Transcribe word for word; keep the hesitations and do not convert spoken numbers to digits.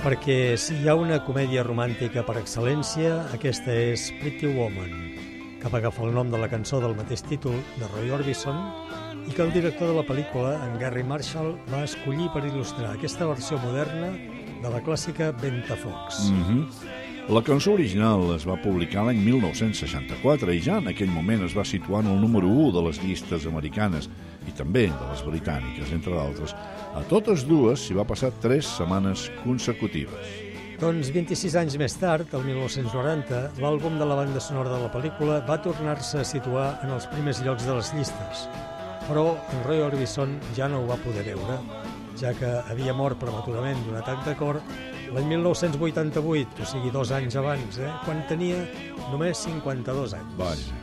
Perquè si hi ha una comèdia romàntica per excel·lència, aquesta és Pretty Woman, que va agafar el nom de la cançó del mateix títol de Roy Orbison i que el director de la pel·lícula, en Garry Marshall, va escollir per il·lustrar aquesta versió moderna de la clàssica Ventafocs. Mm-hmm. La cançó original es va publicar l'any mil nou-cents seixanta-quatre i ja en aquell moment es va situar en el número u de les llistes americanes i també de les britàniques, entre d'altres. A totes dues s'hi va passar tres setmanes consecutives. Doncs vint-i-sis anys més tard, el mil nou-cents noranta, l'àlbum de la banda sonora de la pel·lícula va tornar-se a situar en els primers llocs de les llistes. Però en Roy Orbison ja no ho va poder veure, ja que havia mort prematurament d'un atac de cor l'any mil nou-cents vuitanta-vuit, o sigui dos anys abans, eh? Quan tenia només cinquanta-dos anys. Vaja.